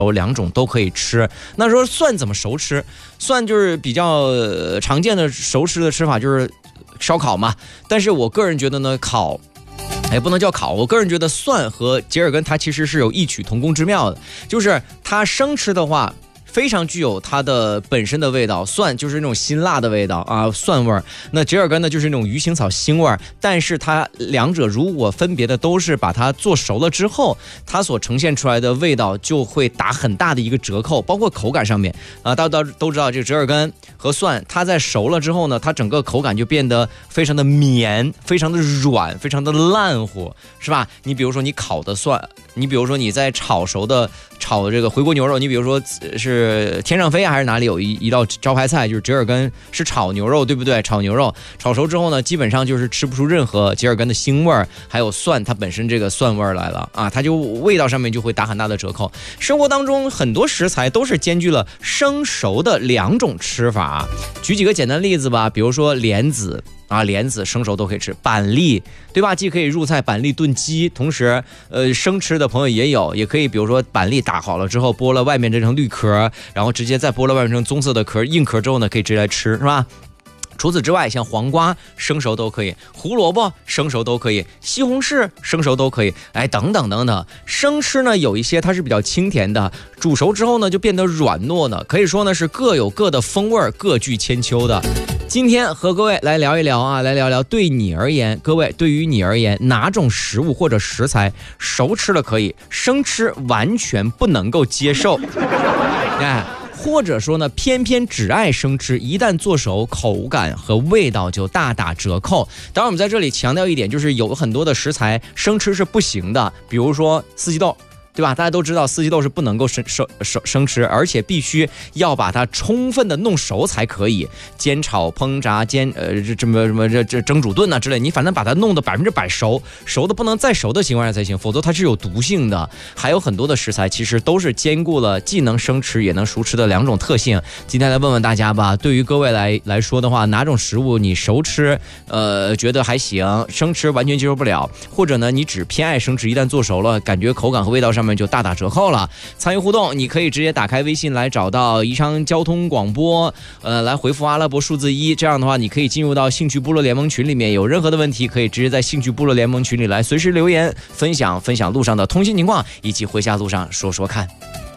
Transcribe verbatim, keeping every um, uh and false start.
两种都可以吃。那说蒜怎么熟吃？蒜就是比较、呃、常见的熟吃的吃法就是烧烤嘛，但是我个人觉得呢，烤也不能叫烤，我个人觉得蒜和桔儿根它其实是有异曲同工之妙的，就是它生吃的话非常具有它的本身的味道，蒜就是那种辛辣的味道啊，蒜味儿。那桔儿根呢，就是那种鱼腥草腥味儿。但是它两者如果分别的都是把它做熟了之后，它所呈现出来的味道就会打很大的一个折扣，包括口感上面啊，大家都知道这个桔儿根和蒜，它在熟了之后呢，它整个口感就变得非常的绵，非常的软，非常的烂乎，是吧？你比如说你烤的蒜，你比如说你在炒熟的炒这个回锅牛肉，你比如说是。是天上飞还是哪里有一一道招牌菜，就是桔儿根是炒牛肉，对不对？炒牛肉炒熟之后呢，基本上就是吃不出任何桔儿根的腥味儿，还有蒜它本身这个蒜味儿来了啊，它就味道上面就会打很大的折扣。生活当中很多食材都是兼具了生熟的两种吃法，举几个简单例子吧，比如说莲子。啊，莲子生熟都可以吃，板栗对吧？既可以入菜，板栗炖鸡，同时呃生吃的朋友也有，也可以比如说板栗打好了之后，剥了外面这层绿壳，然后直接再剥了外面这层棕色的壳，硬壳之后呢，可以直接来吃，是吧？除此之外，像黄瓜生熟都可以，胡萝卜生熟都可以，西红柿生熟都可以，哎，等等等等。生吃呢，有一些它是比较清甜的，煮熟之后呢，就变得软糯呢，可以说呢是各有各的风味，各具千秋的。今天和各位来聊一聊啊，来聊聊对你而言，各位对于你而言，哪种食物或者食材熟吃了可以，生吃完全不能够接受？哎。或者说呢，偏偏只爱生吃，一旦做熟，口感和味道就大打折扣。当然，我们在这里强调一点，就是有很多的食材生吃是不行的，比如说四季豆。对吧？大家都知道四季豆是不能够生生生生吃，而且必须要把它充分的弄熟才可以，煎炒烹炸煎呃这这么什么这这蒸煮炖呐、啊、之类，你反正把它弄得百分之百熟，熟的不能再熟的情况下才行，否则它是有毒性的。还有很多的食材其实都是兼顾了既能生吃也能熟吃的两种特性。今天来问问大家吧，对于各位来来说的话，哪种食物你熟吃呃觉得还行，生吃完全接受不了，或者呢你只偏爱生吃，一旦做熟了，感觉口感和味道上上面就大打折扣了。参与互动，你可以直接打开微信来找到宜昌交通广播，呃，来回复阿拉伯数字一。这样的话，你可以进入到兴趣部落联盟群里面，有任何的问题可以直接在兴趣部落联盟群里来随时留言分享，分享路上的通信情况，以及回家路上说说看。